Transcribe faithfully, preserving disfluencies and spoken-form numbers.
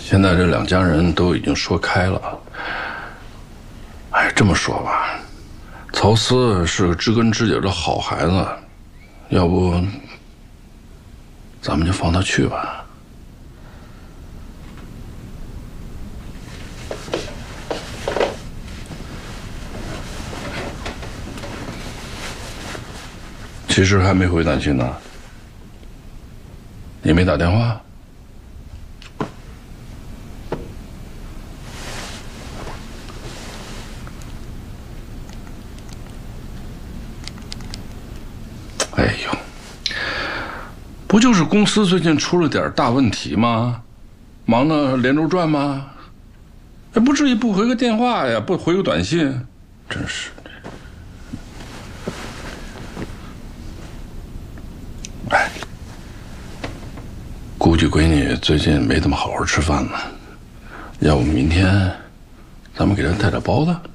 现在这两家人都已经说开了。哎，这么说吧，曹思是个知根知底的好孩子，要不咱们就放他去吧。其实还没回南京呢，你没打电话？哎呦，不就是公司最近出了点大问题吗？忙得连轴转吗？哎，不至于不回个电话呀，不回个短信，真是。哎，估计闺女最近没怎么好好吃饭呢，要不明天咱们给她带点包子？